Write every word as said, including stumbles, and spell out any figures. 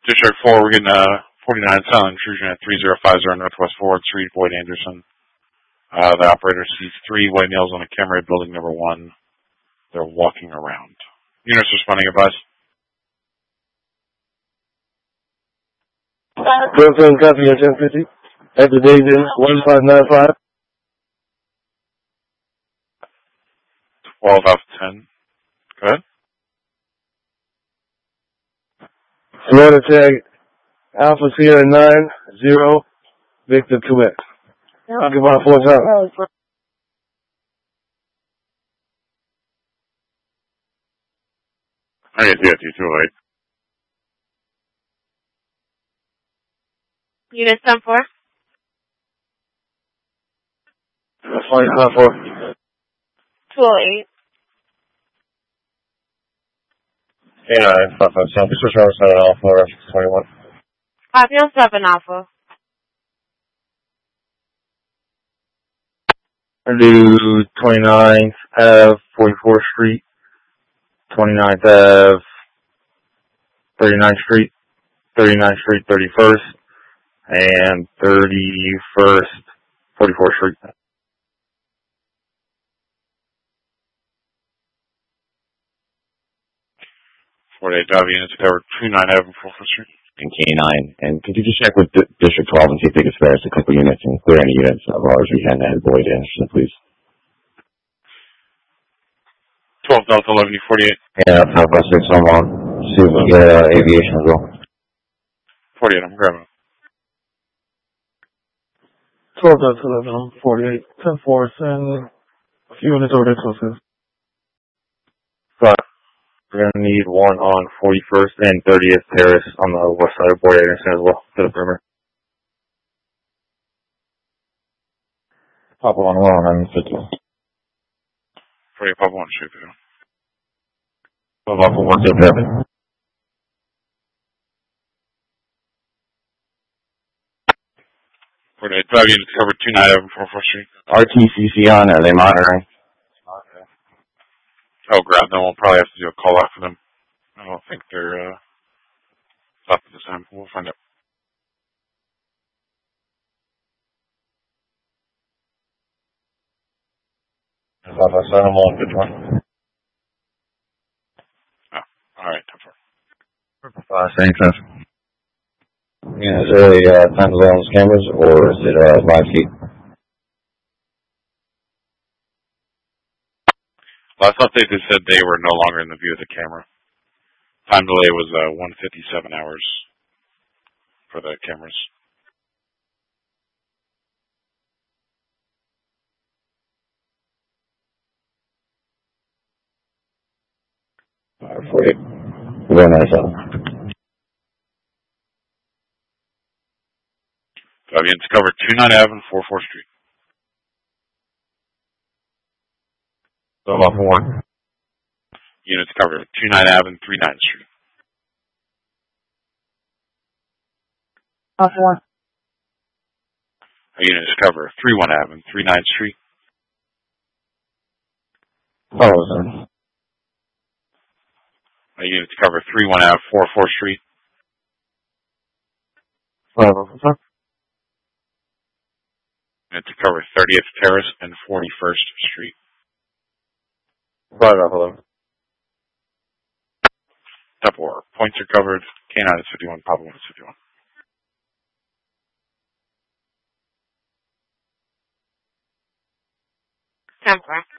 District four, we're getting a forty-nine silent intrusion at three zero five zero Northwest Forward Street, Boyd Anderson. Uh, the operator sees three white males on a camera at building number one. They're walking around. Units responding, advice. Brooklyn, copy at ten fifty. At the David, one five nine five. twelve out of ten. Go ahead. Florida tag, Alpha Sierra nine zero, Victor Quebec. I'll give out four times. I can't see it, too late. Unit ten four. That's fine, ten four. two oh eight. K nine, five five seven. Switch over seven Alpha, twenty-one. Copy on seven Alpha. I do twenty-ninth Ave, forty-fourth Street, twenty-ninth Ave, thirty-ninth Street, thirty-ninth Street, thirty-first, and thirty-first, forty-fourth Street. forty-eight Java units covered twenty-nine Ave and forty-fourth Street. And K nine. And could you just check with D- District twelve and see if they could spare us a couple units and clear any units of ours we can at Boyd Anderson, please? twelve Delta eleven forty-eight. Yeah, Southwest six on one. See if we can get uh, aviation as well. forty-eight, I'm grabbing. twelve Delta eleven, forty-eight, ten four, and a few units over there close. Five. We're going to need one on forty-first and thirtieth Terrace on the west side of Boyd Anderson as well, to the perimeter. Pop one, one on nine fifty. forty-eight, Pop one, shoot through. Pop one for one, two, seven. forty-eight Drive units covered twenty-nine Ave and forty-fourth Street. R T C C on, are they monitoring? Oh, grab them. We'll probably have to do a call out for them. I don't think they're uh, up at this time. We'll find out. If I send them on, good one. Oh, all right. Uh, same sense. Yeah, is there a uh, time delay on those cameras, or is it uh, live feed? Last update, they said they were no longer in the view of the camera. Time delay was uh, one fifty-seven hours for the cameras. Uh, forty. Very nice. Uh, Drive units covered twenty-nine Ave and forty-fourth Street. So off one. Units covered twenty-nine Ave and thirty-ninth Street. Off one. Units cover thirty-one Ave and thirty-ninth Street. Oh, sir. Units cover thirty-one Ave, forty-fourth Street. Five of them, sir. Units cover thirtieth Terrace and forty-first Street. Five of them. Top four. Points are covered. K nine is fifty-one, Papa one is fifty-one. ten four.